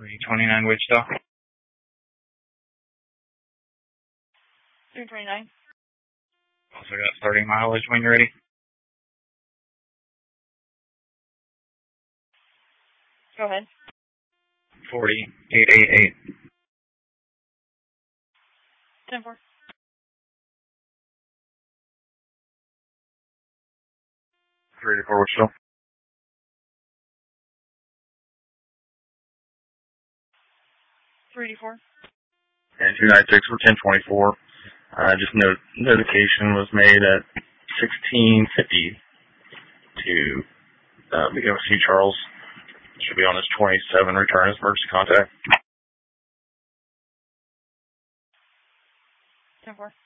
329 Wichita. 329. Also got starting mileage when you're ready. 'Go ahead. 4888. 10-4. 384 Wichita. 384. And 296 for 1024. Just notification was made at 1650 to begin with C. Charles. Should be on his 27 return as emergency contact. 10-4.